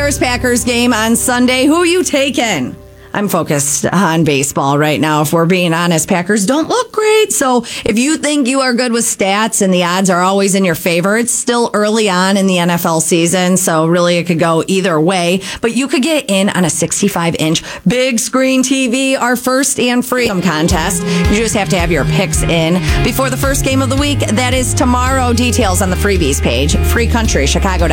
Jaguars-Packers game on Sunday. Who are you taking? I'm focused on baseball right now. If we're being honest, Packers don't look great. So if you think you are good with stats and the odds are always in your favor, it's still early on in the NFL season. So really it could go either way. But you could get in on a 65-inch big screen TV, our first and free contest. You just have to have your picks in before the first game of the week. That is tomorrow. Details on the freebies page, freecountrychicago.com.